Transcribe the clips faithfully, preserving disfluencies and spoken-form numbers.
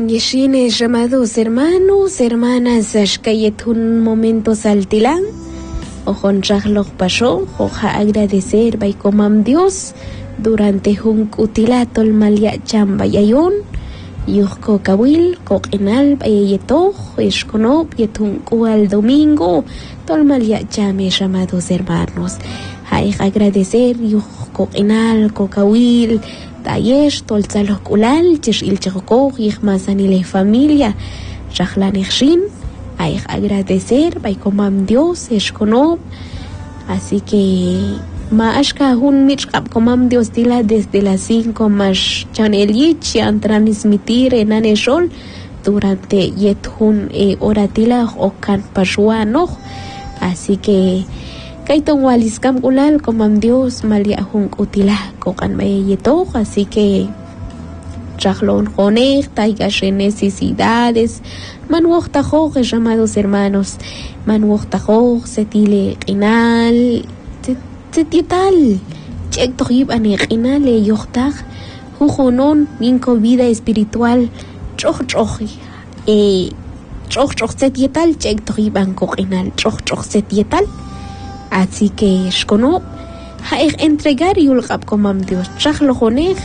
Yeshines, llamados hermanos, hermanas, ashkayetun momentos altilán, ojon rajloj pasó, oja agradecer baikomam Dios durante un utilatol malia chamba yayon, yuhko kawil, kokenal, bayetoj, eskonop, yetun kual domingo, tol malia chame, llamados hermanos. Hay agradecer, yuhko kenal, kokawil, Tayesh, toltzaloh kulal, chesh il chokoj, y masanile familia, rajlan ixin, hay agradecer, baikomam Dios, esconob, así que ma ashka hun michkap komam Dios dila desde las cinco más chanelich han transmitir en aneshol durante yet hun e oratila okan pashuano, así que Kaitong walis kam ulal komam Dios malia hung utila kokan mayeto, así que chahlon conecta y gashe necesidades manuochtajo, llamados hermanos, manuochtajo setile qinal setital chek tohib ane qinale yochtag hujonon minko vida espiritual choch choch e choch choch setietal chek tohib anko qinal choch choch setietal. Así que shkono haig entregar yulqab komam Dios chajlo jonej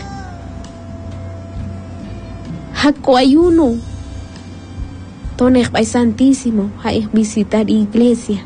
hako ayuno tonej bay santísimo haig visitar iglesia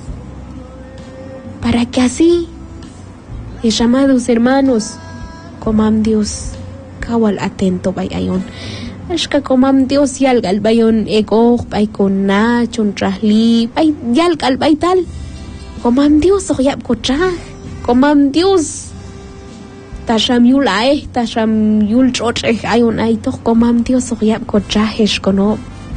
para que así mis llamados hermanos komam Dios kawal atento bay ayon ashka komam Dios yalgal bayon egoj bay con nachon trahli bay yalgal bay tal komam Dios oyap kochah, komam Dios tasham yul ay, tasham yul choche ayon ay toh komam Dios oyap kochah eshkono.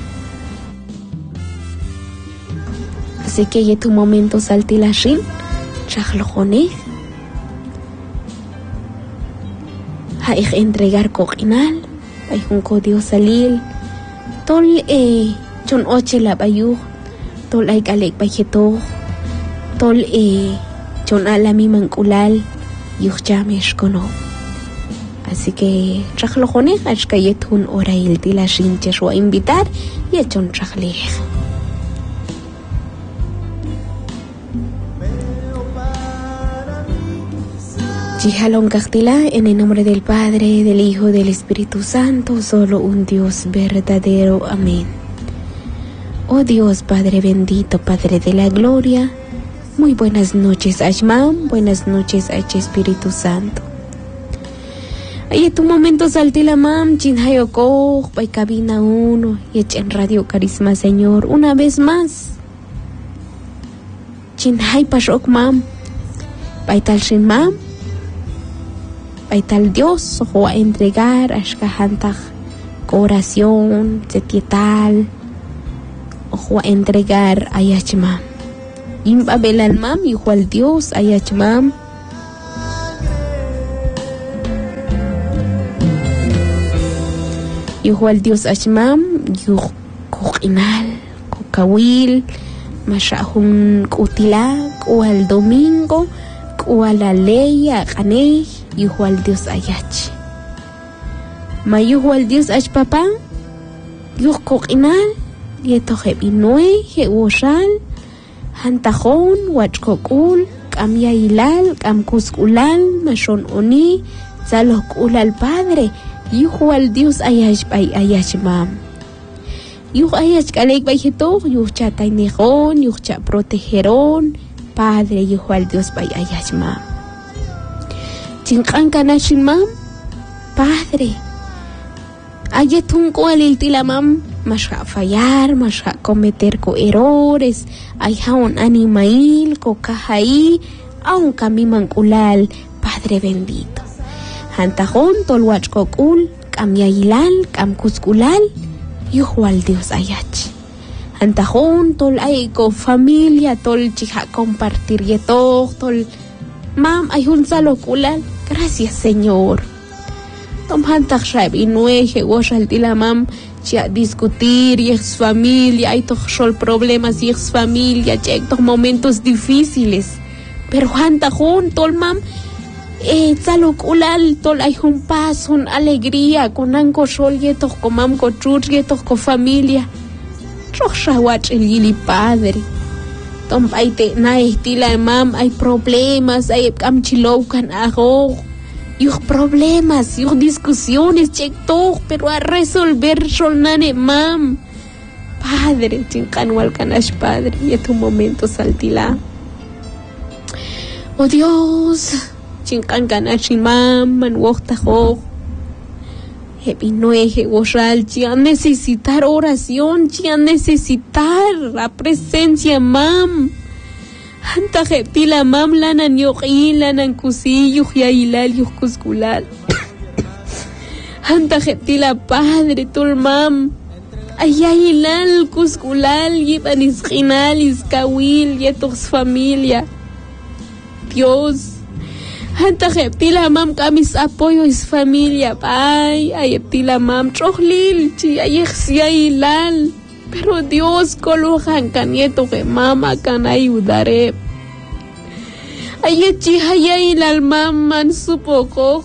Así que ye tu momento saltilashin, chahlojone, haig entregar kokinal, ay junko Dios salil, tol eh chon oche la bayuh, tol ay kalek bayetoh. Tol e chon alami mankulal yuchjamesh kono. Así que chajlojone ashkayet hun orail tilashin cheshwa invitar y chon chajlej. Chihalon Cachtila, en el nombre del Padre, del Hijo, del Espíritu Santo, solo un Dios verdadero. Amén. Oh Dios, Padre bendito, Padre de la gloria, muy buenas noches, Ashman. Buenas noches, H Espíritu Santo. Ay, tu momento saltila mam, chinhayoko, by cabina uno, y en Radio Carisma, Señor, una vez más. Chinhay pashok mam, by tal shin mam, by tal Dios, ojo a entregar, ashkahantach, oración, setietal, ojo a entregar, ayachmam. Imba belal mam, hijo al Dios, ayach mam. Hijo al Dios ashmam, yuh kokinal, kokawil, mashahun kutila, kual domingo, kual aleya, kanei, hijo al Dios ayach. Ma yuh al Dios ach papá, yuh kokinal, yetoje binue, he woshal, Hantajón, Huachcocul, Camia Hilal, Camcusculal, Mashon Oni, Zalocul al Padre, Yuhu al Dios Ayash by Ayashmam. Yuh Ayash Kalek by Heto, Yuh Chatainejon, Yuh Chat Protegeron, Padre, Yuhu al Dios by Ayashmam. Chinkan Kanashimam, Padre, Ayetun Kualil Tilamam. Más a fallar, más a cometer co errores, hay un animail, co cajaí, a un cami manculal, Padre bendito. Hantajón, tolwach cocul, camyailal, camcusculal, yujo al Dios ayach. Hantajón, tol ay co familia, tol chica compartir yeto, tol mam, hay un saloculal, gracias Señor. Tom hantaj shab inueje, wash al tila mam, ya discutir y es familia, hay todos problemas y es familia, hay momentos difíciles, pero hanta junto al mam Eh, tzalok ulal tol hay un paz, un alegría, con anco sol yetos con mam con chur yetos con familia. Roshawach el yili padre. Tom paite na estila mam hay problemas, hay amchiloukan ajo. Yuk problemas, yuk discusiones, check todo, pero a resolver solnane mam. Padre, chinkan walkanash padre, y es tu momento saltila. Oh Dios. Chinkan kanashi mam, man woktajo. Hebi noeje woshal, chian necesitar oración, chian necesitar la presencia mam. Hanta heptila mam lanan yoqi, lanan kusi, yuhya ilal, yuhkuskulal. Hanta heptila padre tul mam. Ayayilal, kuskulal, yiban iskinal, iskawil, yetos familia. Dios. Hanta heptila mam kamis apoyo is familia. Ay, ay heptila mam chohlil, chi ayexia ilal. Pero Dios colocan canieto que mama can ayudaré. Ayechi haya ilal mam man supoko.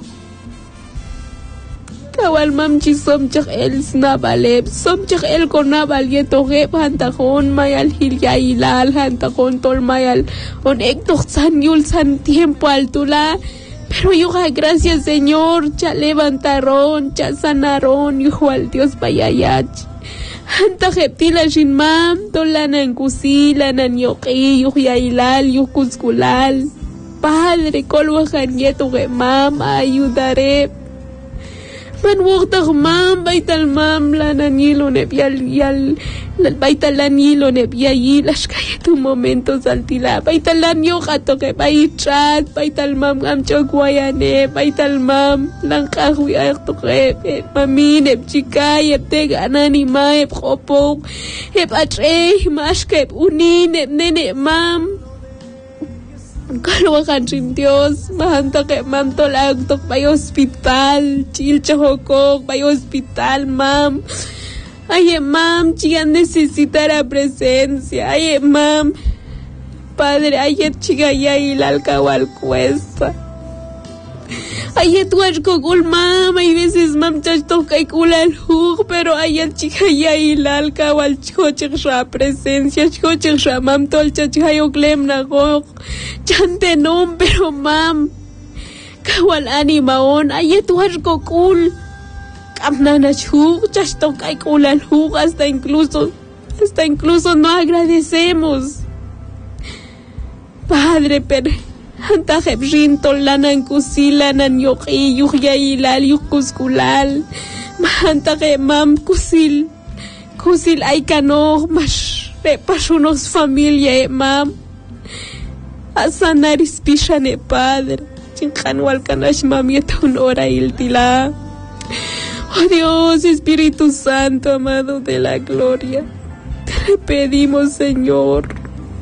Kawal mam chi somchak el snabaleb. Somchak el konabal yeto rep hantakon mayal hilya ilal hantakon tol mayal. On ektok san yul san tiempo altula. Pero yo gracias Señor, cha levantaron, cha sanaron, hijo al Dios bayayach. Hanta heptila shin mam, tolanan kusila, nan yoki, yuhya ilal, yukuskulal. Padre, kolwahan yeto que mam, ayudaré. Man woktak mam, baital mam, lanan yilo nebyal yal, baital lan yilo nebyayil, ashkaya tu momento saltila. Baital lan yokato que baichat, baital mam am chokwayane, baital mam, lang kahwi ayakto que mamin, eb chikay, eb tega ananima, eb hopok, eb atre, mashka, eb unin, eb nene mam. Kalwakan rin Dios, mahanta que mam tolagtok bay hospital, chil chahokok, bay hospital, mam. Ay, mam, chica necesita la presencia. Ay, mam, padre, ay, chica ya ilal kawal cuesta. Ay, tu ashkokul, mam, hay veces mam chachto kay kulal hug, pero ay, chica ya ilal kawal chochik sha presencia, chochik sha mam tol chachayok lem na gok. Chante nom, pero mam, kawal animaon, ay, tu ashkokul. Amnanachug, chachto kay kulal hug, hasta incluso, hasta incluso no agradecemos. Padre, pero hanta hebrin tolanan kusilanan yoki yuhya ilal yukuskulal. Hanta ke mam kusil, kusil ay kano mas repasunos familia mam. Asanaris pishane padre, chinkanwal kanash mam yetun ora iltila. Oh Dios, Espíritu Santo, amado de la gloria, te pedimos, Señor.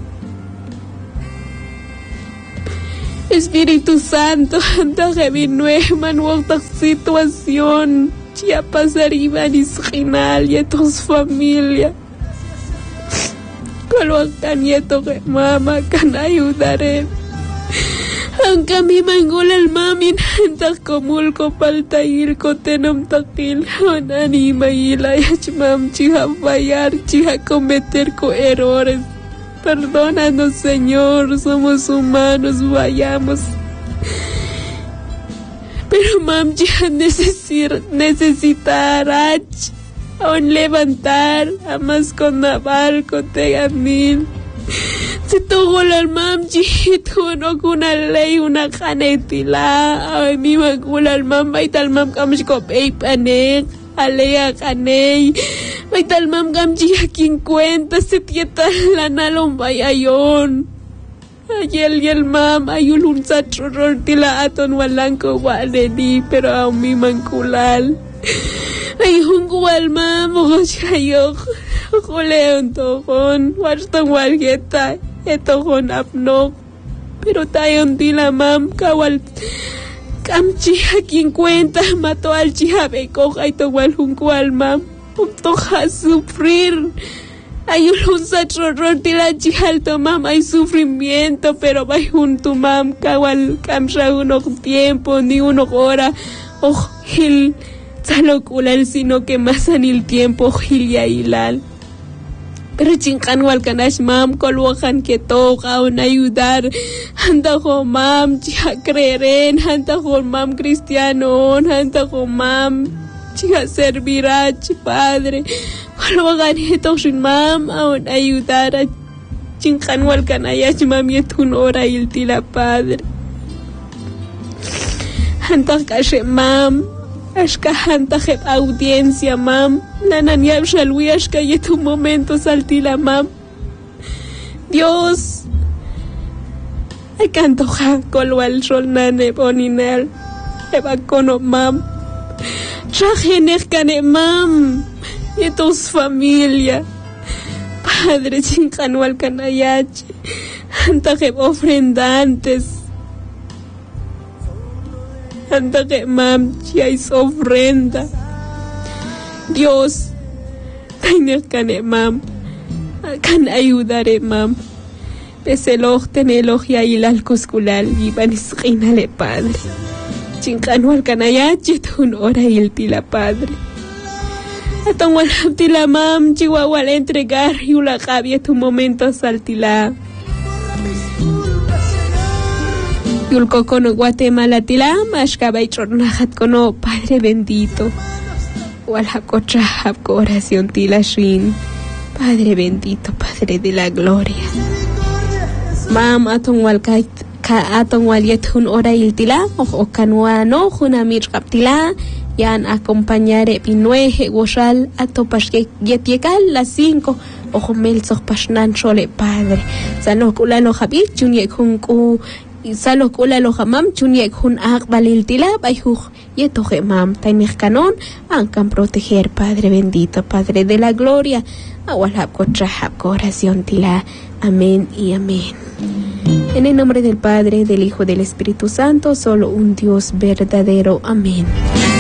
Espíritu Santo, anda que vinueman otra situación, ya pasaría en Israel y a tus familias. Colocan nieto que mamá can ayudaré. Aunque mi mangol el mami nanta comulco palta ir cotenum takil anima y la yachmam chiha fallar chiha cometer co errores. Perdónanos, Señor, somos humanos, vayamos. Pero mam ya necesir, necesitará aún levantar, a más con naval, con tegamil. Si tuvo el mam chito, no con una ley, una canetila, ay mi magula el mam, baital mam kamshko peipanek. Alea caney, may talmam gamji aking kwenta si tieta lanalong bayayon. Ayel yel mam ayulun sa churor tila aton walang kawaledi pero ang mi mangkulal. Ay hungkual mam o chayok. Kuleon tokon, wastang walgeta, eto kon apnok. Pero tayon tila mam kawal. Kamchi aking kwenta mato al chihabe ko kay tawal hungkwal mam. Punto ka sufrir. Hay un sachorror tilachi alto mam, hay sufrimiento, pero vai junto mam, kawal kamsha uno tiempo, ni uno hora, oh hil, salokulal, sino que más en el tiempo, hil ya hilal. Pero chinkan walkanash mam, kolwakan que toca un ayudar, hanta ho mam, chiha creeren, hanta ho mam cristiano, hanta ho mam, chiha servirá, padre. Kolwakan eto shin mam, aun ayudar a chinkan walkanayash mam yetun ora iltila padre. Hanta kashe mam, ashka hanta heb audiencia mam. Nanan yabshalwi ashka yetu momento saltila mam. Dios, ay canto ja kolwal shol nane boninel. Eba kono mam. Shajener kane mam. Yetus familia. Padre chinkanwal kanayache. Anta heb ofrendantes. Anta que mam chiais ofrenda. Dios, tener cane mam, can ayudare mam. Peseloj teneloj ya ilal cosculal y vanisquinale padre. Chincanual canayache tun ora il tila padre. Atongual tila mam chihuahua entregar y ula cabia tu momento saltila. Yulko kono Guatemala tila mashkabay chornahat kono padre bendito. Walhakocha hapko oración tila shin. Padre bendito, Padre de la gloria. Mam atong walkait ka atong walietun ora iltila o kanwa no junamir kaptila yan acompañare pinueje goshal atopashke yetiekal las cinco o jomel soh pashnan chole padre. Sano kulalo habit junye kunku Salo kula lo hamam chunyek hun ak balil tila bayhuj yetoje mam taimich canon ancan proteger Padre bendito, Padre de la gloria, awalhab kotrahab oración tila. Amén y amén. En el nombre del Padre, del Hijo, del Espíritu Santo, solo un Dios verdadero. Amén.